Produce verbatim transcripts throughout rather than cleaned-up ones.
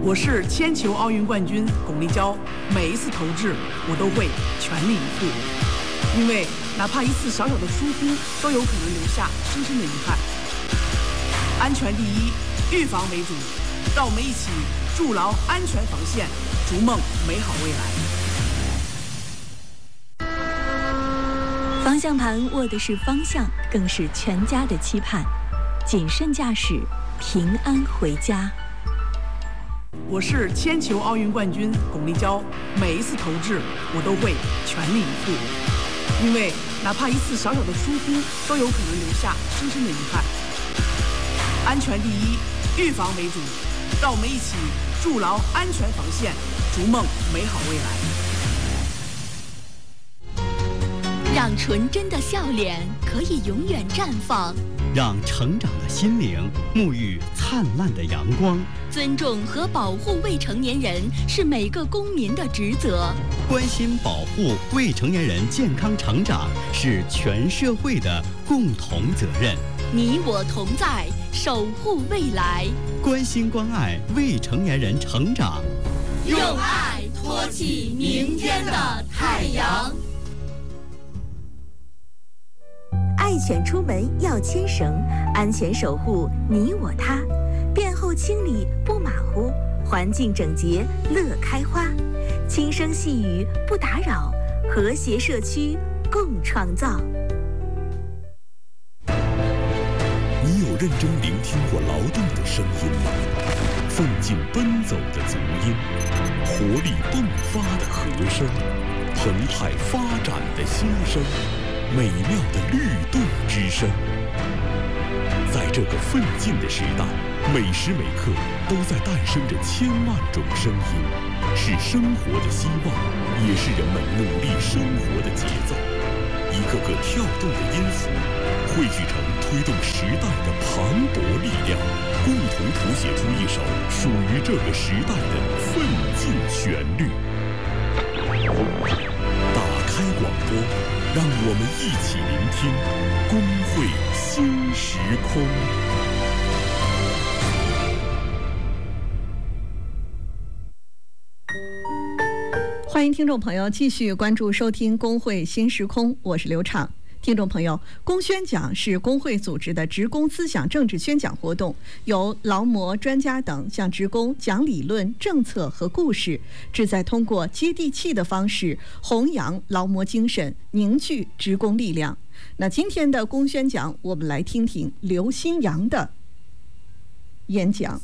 我是铅球奥运冠军巩立姣，每一次投掷我都会全力以赴，因为哪怕一次小小的疏忽，都有可能留下深深的遗憾。安全第一，预防为主，让我们一起筑牢安全防线，逐梦美好未来。 方向盘握的是方向，更是全家的期盼。谨慎驾驶，平安回家。 我是铅球奥运冠军巩立姣，每一次投掷我都会全力以赴，因为哪怕一次小小的疏忽，都有可能留下深深的遗憾。安全第一，预防为主，让我们一起筑牢安全防线，逐梦美好未来。让纯真的笑脸可以永远绽放， 让成长的心灵沐浴灿烂的阳光。 尊重和保护未成年人是每个公民的职责， 关心保护未成年人健康成长是全社会的共同责任。 你我同在，守护未来， 关心关爱未成年人成长， 用爱托起明天的太阳。爱犬出门要牵绳，安全守护你我他，便后清理不马虎，环境整洁乐开花，轻声细语不打扰，和谐社区共创造。 你有认真聆听过劳动的声音吗？奋进奔走的足音，活力迸发的和声，澎湃发展的心声，美妙的律动之声。在这个奋进的时代，每时每刻都在诞生着千万种声音，是生活的希望，也是人们努力生活的节奏。一个个跳动的音符，汇聚成推动时代的磅礴力量，共同谱写出一首属于这个时代的奋进旋律。打开广播，让我们一起聆听工会新时空。 欢迎听众朋友继续关注收听工会新时空，我是刘畅。听众朋友，工宣讲是工会组织的职工思想政治宣讲活动，由劳模、专家等向职工讲理论、政策和故事，旨在通过接地气的方式弘扬劳模精神，凝聚职工力量。那今天的工宣讲，我们来听听刘新阳的演讲。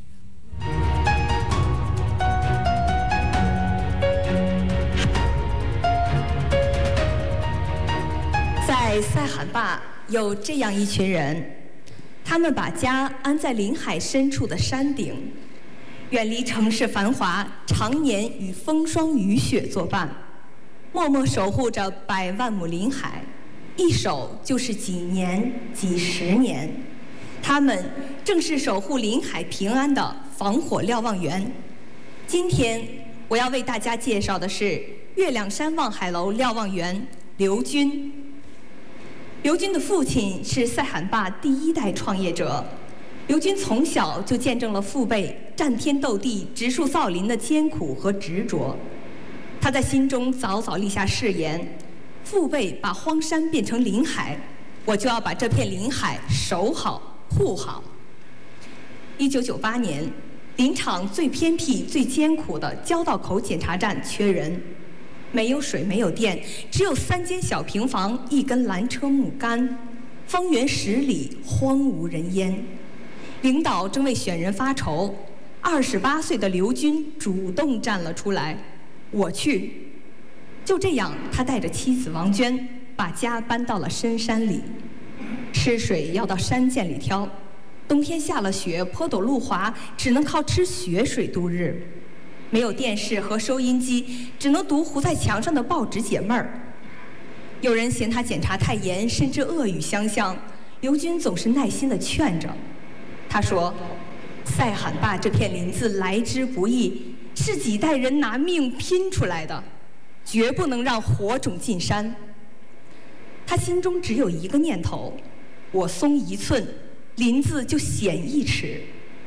在塞罕坝有这样一群人，他们把家安在临海深处的山顶，远离城市繁华，常年与风霜雨雪作伴，默默守护着百万亩林海，一守就是几年几十年。他们正是守护林海平安的防火瞭望员。今天我要为大家介绍的是月亮山望海楼瞭望员刘军。刘军的父亲是塞罕坝第一代创业者，刘军从小就见证了父辈战天斗地、植树造林的艰苦和执着。他在心中早早立下誓言：父辈把荒山变成林海，我就要把这片林海守好、护好。一九九八年，林场最偏僻、最艰苦的交道口检查站缺人。没有水，没有电，只有三间小平房，一根拦车木杆，方圆十里荒无人烟。领导正为选人发愁，二十八岁的刘军主动站了出来：“我去。”就这样，他带着妻子王娟，把家搬到了深山里。吃水要到山涧里挑，冬天下了雪，坡陡路滑，只能靠吃雪水度日。没有电视和收音机，只能读糊在墙上的报纸解闷儿。有人嫌他检查太严，甚至恶语相向，刘军总是耐心地劝着。他说：“塞罕坝这片林子来之不易，是几代人拿命拼出来的，绝不能让火种进山。”他心中只有一个念头：我松一寸，林子就险一尺。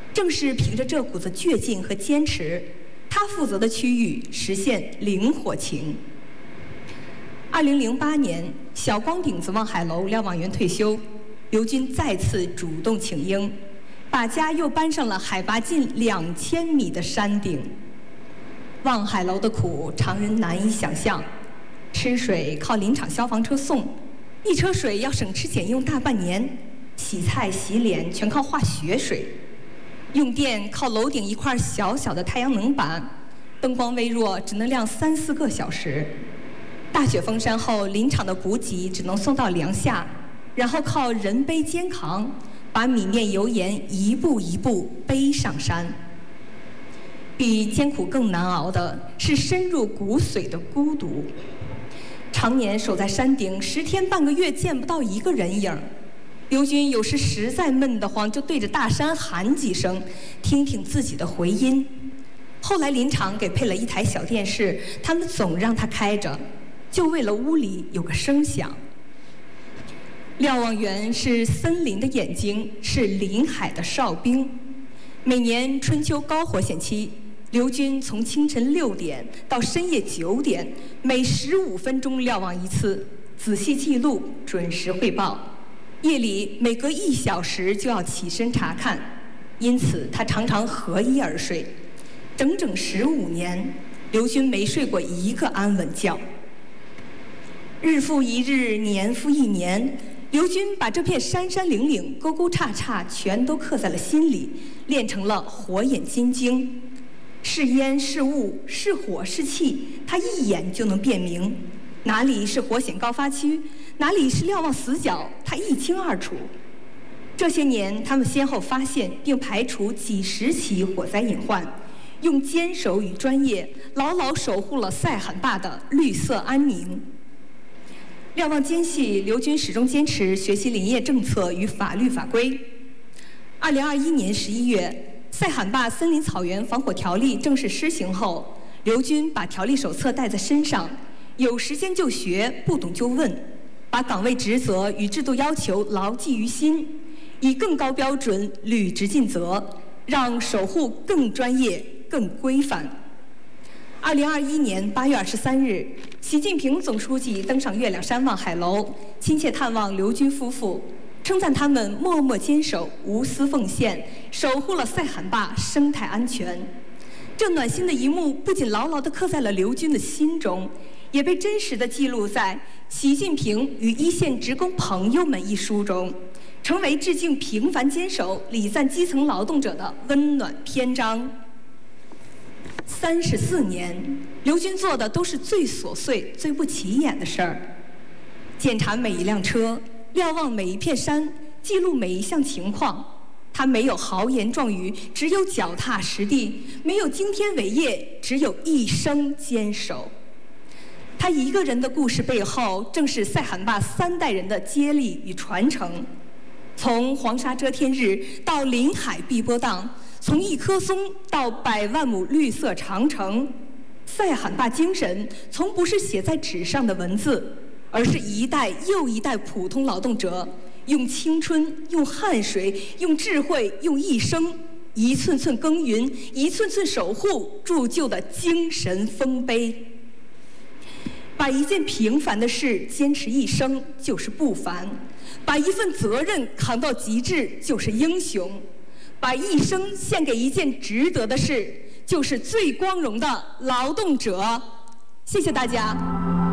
正是凭着这股子倔劲和坚持，他负责的区域实现零火情。二零零八年，小光顶子望海楼瞭望员退休，刘军再次主动请缨，把家又搬上了海拔近两千米的山顶。望海楼的苦，常人难以想象。吃水靠林场消防车送，一车水要省吃俭用大半年；洗菜洗脸全靠化学水。用电靠楼顶一块小小的太阳能板，灯光微弱，只能亮三四个小时。大雪封山后，林场的补给只能送到梁下，然后靠人背肩扛，把米面油盐一步一步背上山。比艰苦更难熬的是深入骨髓的孤独。常年守在山顶，十天半个月见不到一个人影。刘军有时实在闷得慌，就对着大山喊几声，听听自己的回音。后来林场给配了一台小电视，他们总让他开着，就为了屋里有个声响。瞭望员是森林的眼睛，是林海的哨兵。每年春秋高火险期，刘军从清晨六点到深夜九点，每十五分钟瞭望一次，仔细记录，准时汇报。夜里每隔一小时就要起身查看，因此他常常合衣而睡。整整十五年，刘军没睡过一个安稳觉。日复一日，年复一年，刘军把这片山山岭岭、沟沟岔岔全都刻在了心里，练成了火眼金睛。是烟是雾是火是气，他一眼就能辨明。哪里是火险高发区，哪里是瞭望死角，他一清二楚。这些年，他们先后发现并排除几十起火灾隐患，用坚守与专业牢牢守护了塞罕坝的绿色安宁。瞭望间隙，刘军始终坚持学习林业政策与法律法规。二零二一年十一月，塞罕坝森林草原防火条例正式施行后，刘军把条例手册带在身上，有时间就学，不懂就问，把岗位职责与制度要求牢记于心，以更高标准履职尽责，让守护更专业、更规范。二零二一年八月二十三日，习近平总书记登上月亮山望海楼，亲切探望刘军夫妇，称赞他们默默坚守、无私奉献，守护了塞罕坝生态安全。这暖心的一幕不仅牢牢地刻在了刘军的心中，也被真实地记录在《习近平与一线职工朋友们》一书中，成为致敬平凡坚守、礼赞基层劳动者的温暖篇章。三十四年，刘军做的都是最琐碎、最不起眼的事儿：检查每一辆车，瞭望每一片山，记录每一项情况。他没有豪言壮语，只有脚踏实地；没有惊天伟业，只有一生坚守。他一个人的故事背后，正是塞罕坝三代人的接力与传承。从黄沙遮天日到林海碧波荡，从一棵松到百万亩绿色长城，塞罕坝精神从不是写在纸上的文字，而是一代又一代普通劳动者用青春、用汗水、用智慧、用一生，一寸寸耕耘，一寸寸守护铸就的精神丰碑。把一件平凡的事坚持一生就是不凡，把一份责任扛到极致就是英雄，把一生献给一件值得的事就是最光荣的劳动者。谢谢大家。